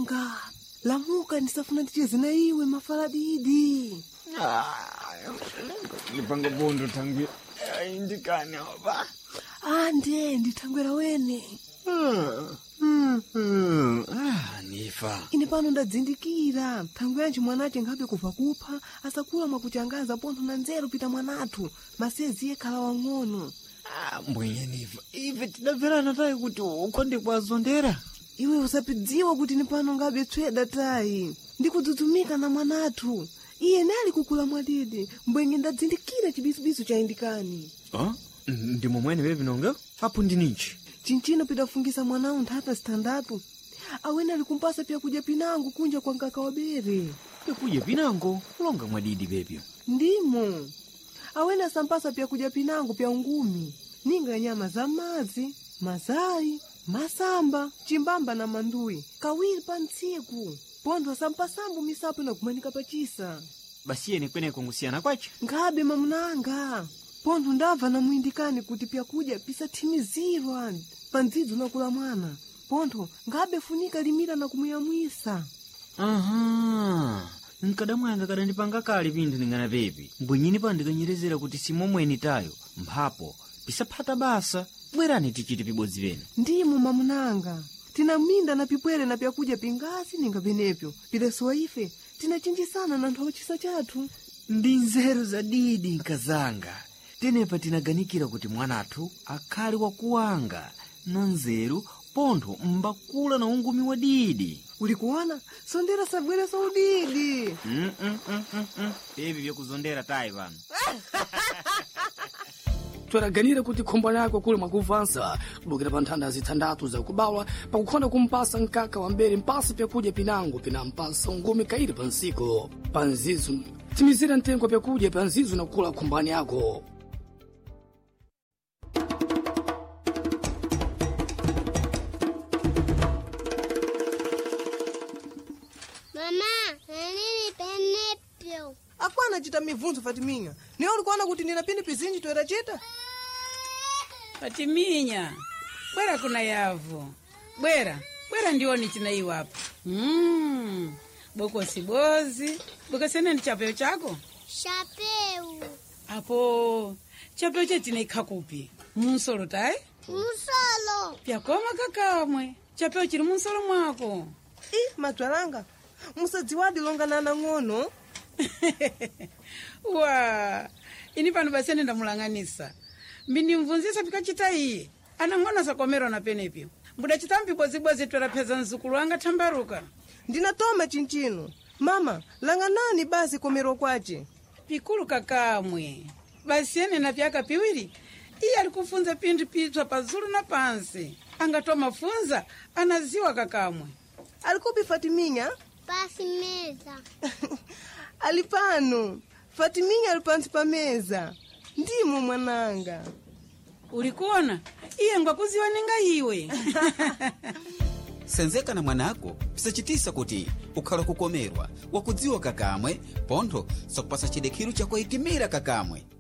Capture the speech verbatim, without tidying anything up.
mwananga. Lamuka ndisafuna ndicheze na iwe mafaradidi. Nipanga bondo tangu indikane oba. Ande nditangwera wene. Hmm. Hmm. Ah, nifa. Ine pano ndadzindikira. Tangu yanji mwanache ngabe kuva kupha asakula mwakuchangaza pontho na nzeru pita mwanathu. Masezi yekhala wang'ono. Ah, mbwenye nifa. Ife tidabverana tayi kuti ukonde kwazondera. Iwe usapidziwa kuti ni pano ngabe tsweda tayi. Ndikudzudzumika na mwanathu. Iye nali kukula mwadidi. Mbwenye ndadzindikira chibisubisu cha indikani. Ah? Ndimo mwene bebi nonga? Hapo ndinichi. Chinchino pidafungisa mwanao nthata standatu. Awene alikumpasa pia kuja pinango kunja kwa nkaka wabere. Pia kuja pinango? Ulonga mwadidi bebi. Ndimo. Awene asampasa pia kuja pinango pia ungumi. Ninga nyama za mazi, mazai, masamba, chimbamba na mandui. Kawiri pansiku. Pondo asampasambu misapu na kumanika pachisa. Basi ye ni kwene kungusiana kwachi? Ngabe mamunanga. Pondo ndava na muindikani kuti pia kuja pisa timizirwa. Panzidzo na kula mwana. Pondo ngabe funika limira na kumuyamwisa. Aha. Nkadamwanga kada ndipanga kali pindu ningana bebi. Mbwenyini pandikanyerezera kuti simomweni tayo. Mphapo. Pisa pata basa. Bwerani tichiti pibodzi bene. Ndimo mamunanga. Tina minda na pipwere na pia kuja pingasi ninga benepyo. Pilesuwa ife. Tina chinjisana na nthawa chisa chatu. Ndi nzeru za didi nkazanga. Tenepa tinaganikira kuti mwanathu akhali wakuwanga. Na nzeru pontho mbakula na ungumi wa didi. Ulikuwana? Sondera sabwere sa udidi. Mm mm mm mm mm. Bebi vya kuzondera tayi vanu. Twaraganira kuti khombo lako kule mwakuvansa kulukira pa nthanda zithandatu za kubalwa pakukhonda kumpasa nkaka wambere mpasa pyakudya pinango pina mpasa ungumi kairi pa nsiku pa nzizu timizira ntengo pyakudya pa nzizu na kula khombani yako. Mama, nini penepyo? Akwana chita mivunzo Fatiminya. Ni ulikuwana kuti nina pini pizinji tuwera chita? Fatiminya, bwera kuna yavu. Bwera, bwera ndioni china iwapo. Mmm, boko sibozi. Boka sene ni chapeo chako? Chapeo. Apo, chapeo che china ikakupi. Munsolo tai? Munsolo. Pyakoma kakamwe. Chapeo chiri munsolo mwako. Ih, matwaranga. Musadziwadi longa nana ngono. Wa, ini pano basene ndamulanganisa. Mbindi mvunzisa pikachita iye. Anangona sakomero na penepyo. Mbuda chitambi bozi bozi twera peza nzukulu anga tambaruka. Ndinatoma chinchino. Mama, langa nani basi komero kwache? Pikulu kakamwe. Basi ene na pyaka piwiri. Iye alikufunza pindu pitwa pazuru na pansi. Angatoma funza, anaziwa kakamwe. Alikupi Fatiminya? Pasi meza. Alipano. Fatiminya alipansi pa meza. Ndimo mwananga. Ulikuona? Iye ngwakuziwa ninga iwe. Senzeka na mwanako, pisachitisa kuti ukhala kukomerwa, wakudziwa kakamwe, pontho sakupasa chidekiru cha kuitimira kakamwe.